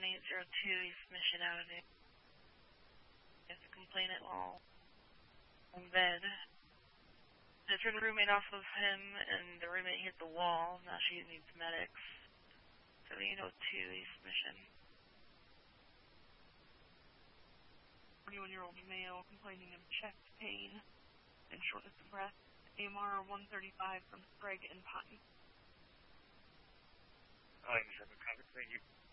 1802, he's mission out of it. He has a complainant while in bed. They turned the roommate off of him, and the roommate hit the wall. Now she needs medics. 1802, he's mission. 41-year-old male complaining of chest pain and shortness of breath. AMR 135 from Sprague and Pine. Calling 7 Cover, thank you.